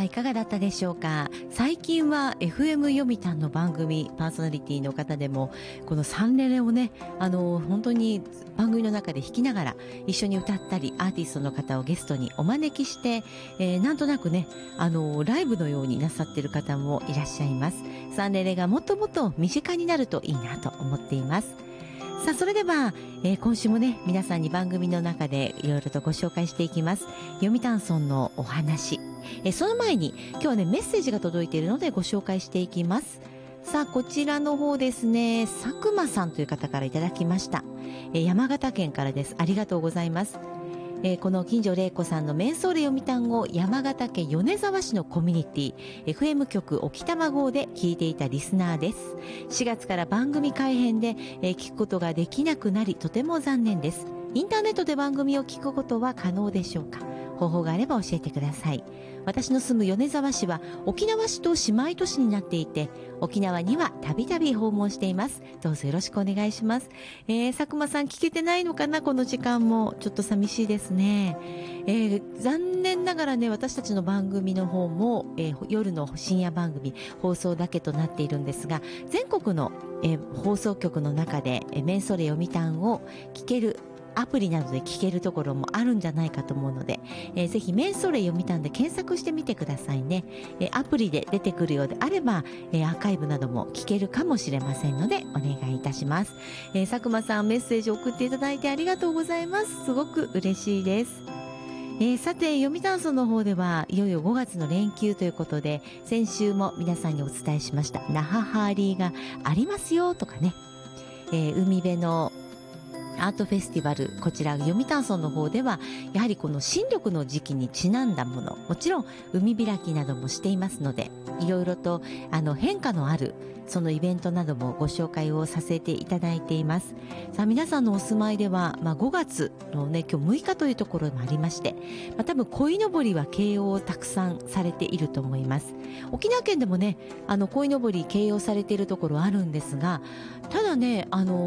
いかがだったでしょうか。最近は FM 読谷の番組パーソナリティの方でもこのサンレレをね、本当に番組の中で弾きながら一緒に歌ったり、アーティストの方をゲストにお招きして、なんとなくね、ライブのようになさっている方もいらっしゃいます。サンレレがもっともっと身近になるといいなと思っています。さあ、それでは、今週もね、皆さんに番組の中でいろいろとご紹介していきます。読谷村のお話。その前に今日はね、メッセージが届いているのでご紹介していきます。さあ、こちらの方ですね、佐久間さんという方からいただきました。山形県からです。ありがとうございます。この近所玲子さんのメンソーレ読谷を山形県米沢市のコミュニティ FM 局沖多摩号で聞いていたリスナーです。4月から番組改編で、聞くことができなくなりとても残念です。インターネットで番組を聞くことは可能でしょうか。方法があれば教えてください。私の住む米沢市は沖縄市と姉妹都市になっていて、沖縄にはたびたび訪問しています。どうぞよろしくお願いします。佐久間さん聞けてないのかな、この時間も。ちょっと寂しいですね。残念ながらね、私たちの番組の方も、夜の深夜番組放送だけとなっているんですが、全国の、放送局の中で、メンソレ読谷を聞けるアプリなどで聞けるところもあるんじゃないかと思うので、ぜひメンソレ読谷で検索してみてくださいね。アプリで出てくるようであれば、アーカイブなども聞けるかもしれませんのでお願いいたします。佐久間さん、メッセージを送っていただいてありがとうございます。すごく嬉しいです。さて、読谷村の方ではいよいよ5月の連休ということで、先週も皆さんにお伝えしました那覇ハーリーがありますよとかね、海辺のアートフェスティバル、こちら読谷村の方ではやはりこの新緑の時期にちなんだもの、もちろん海開きなどもしていますので、いろいろと変化のあるそのイベントなどもご紹介をさせていただいています。さあ、皆さんのお住まいでは、5月のね、今日6日というところもありまして、多分鯉のぼりは掲揚をたくさんされていると思います。沖縄県でもね、鯉のぼり掲揚されているところあるんですが、ただね、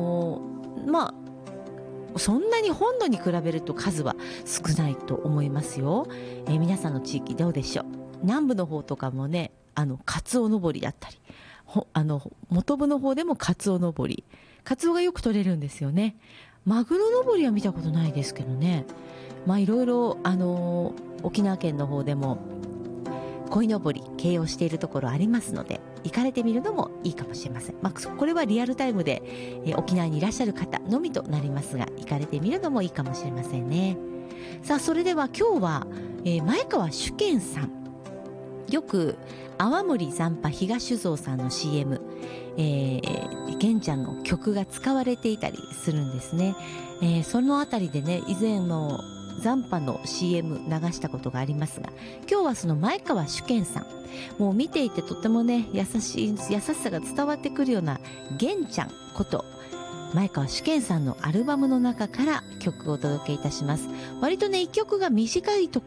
そんなに本土に比べると数は少ないと思いますよ。皆さんの地域どうでしょう。南部の方とかもね、カツオのぼりだったり、本部の方でもカツオのぼり、カツオがよく取れるんですよね。マグロのぼりは見たことないですけどね。いろいろ沖縄県の方でも鯉のぼり掲揚しているところありますので、行かれてみるのもいいかもしれません。これはリアルタイムで、沖縄にいらっしゃる方のみとなりますが、行かれてみるのもいいかもしれませんね。さあ、それでは今日は、前川主健さん、よく泡盛残波東酒造さんの CM、玄ちゃんの曲が使われていたりするんですね。そのあたりでね、以前の残波の CM 流したことがありますが、今日はその前川主健さん、もう見ていてとてもね、優しさが伝わってくるような玄ちゃんこと前川主健さんのアルバムの中から曲をお届けいたします。割とね、一曲が短いと